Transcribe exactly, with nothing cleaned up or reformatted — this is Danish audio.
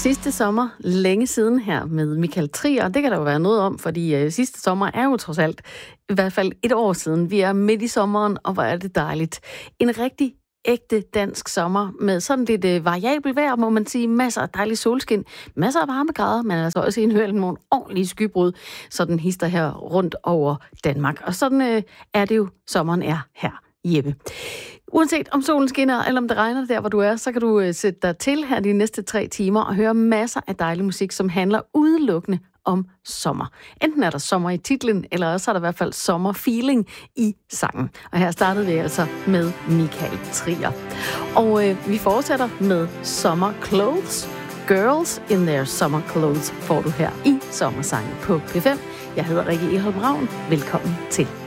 Sidste sommer, længe siden her med Michael Trier, det kan der jo være noget om, fordi øh, sidste sommer er jo trods alt i hvert fald et år siden. Vi er midt i sommeren, og hvor er det dejligt. En rigtig ægte dansk sommer med sådan lidt øh, variabel vejr, må man sige. Masser af dejlig solskin, masser af varmegrader, men altså også indhørt nogle ordentlige skybrud, sådan hister her rundt over Danmark. Og sådan øh, er det jo, sommeren er her, Jeppe. Uanset om solen skinner, eller om det regner der, hvor du er, så kan du øh, sætte dig til her de næste tre timer og høre masser af dejlig musik, som handler udelukkende om sommer. Enten er der sommer i titlen, eller også er der i hvert fald sommerfeeling i sangen. Og her startede vi altså med Michael Trier. Og øh, vi fortsætter med Summer Clothes. Girls in their summer clothes får du her i Sommersangen på P fem. Jeg hedder Rikke Eholm Ravn. Velkommen til.